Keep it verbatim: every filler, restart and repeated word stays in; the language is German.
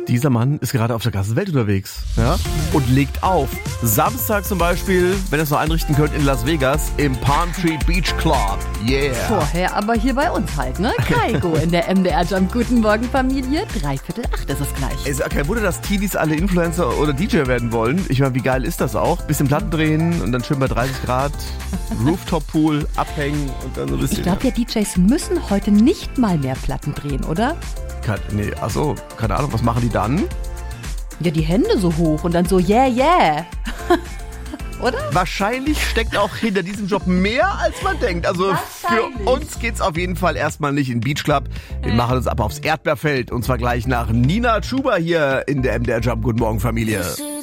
Dieser Mann ist gerade auf der ganzen Welt unterwegs, ja, und legt auf. Samstag zum Beispiel, wenn ihr es noch einrichten könnt, in Las Vegas im Palm Tree Beach Club. Yeah. Vorher aber hier bei uns halt, ne? Kaigo in der M D R Jump. Guten Morgen, Familie. Dreiviertel acht ist es gleich. Es ist kein Wunder, dass Teenies alle Influencer oder D J werden wollen. Ich meine, wie geil ist das auch? Bisschen Platten drehen und dann schön bei dreißig Grad, Rooftop-Pool, abhängen und dann so ein bisschen. Ich glaube, ja, D Js müssen heute nicht mal mehr Platten drehen, oder? Kein, nee, achso, keine Ahnung, was machen die dann? Ja, die Hände so hoch und dann so, yeah, yeah. Oder? Wahrscheinlich steckt auch hinter diesem Job mehr, als man denkt. Also für uns geht's auf jeden Fall erstmal nicht in den Beach Club. Wir äh. machen uns aber aufs Erdbeerfeld und zwar gleich nach Nina Chuba hier in der M D R Jump. Guten Morgen, Familie.